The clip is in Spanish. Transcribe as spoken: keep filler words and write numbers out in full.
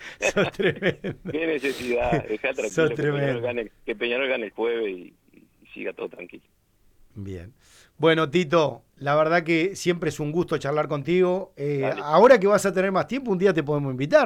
Sos tremendo. Qué necesidad, dejá Sos tranquilo que Peñarol tremendo. gane, que Peñarol gane el jueves y, y- y siga todo tranquilo. Bien. Bueno, Tito, la verdad que siempre es un gusto charlar contigo. Eh, Dale. ahora que vas a tener más tiempo, un día te podemos invitar.